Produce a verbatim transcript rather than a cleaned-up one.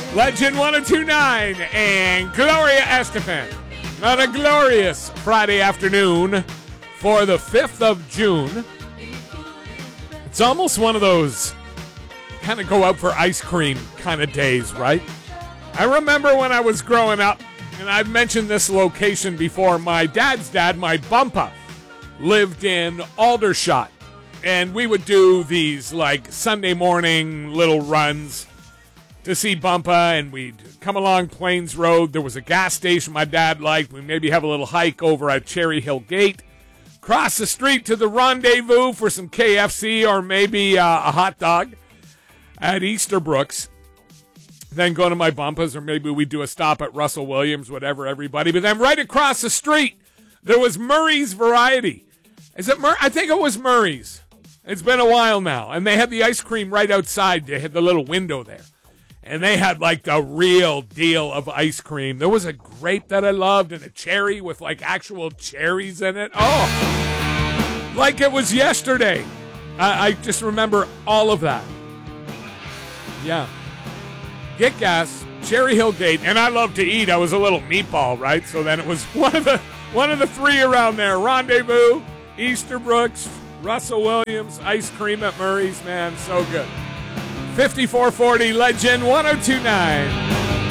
Legend ten twenty-nine and Gloria Estefan on a glorious Friday afternoon for the fifth of June. It's almost one of those kind of go out for ice cream kind of days, right? I remember when I was growing up, and I've mentioned this location before, my dad's dad, my bumpa, lived in Aldershot. And we would do these like Sunday morning little runs to see Bumpa, and we'd come along Plains Road. There was a gas station my dad liked. We'd maybe have a little hike over at Cherry Hill Gate, cross the street to the Rendezvous for some K F C or maybe uh, a hot dog at Easterbrooks. Then go to my Bumpas, or maybe we'd do a stop at Russell Williams, whatever, everybody. But then right across the street, there was Murray's Variety. Is it Mur- I think it was Murray's. It's been a while now. And they had the ice cream right outside. They had the little window there. And they had, like, the real deal of ice cream. There was a grape that I loved and a cherry with, like, actual cherries in it. Oh, like it was yesterday. I, I just remember all of that. Yeah. Get gas, Cherry Hill Gate, and I love to eat. I was a little meatball, right? So then it was one of the one of the three around there. Rendezvous, Easterbrooks, Russell Williams, ice cream at Murray's, man, so good. fifty-four forty Legend ten twenty-nine.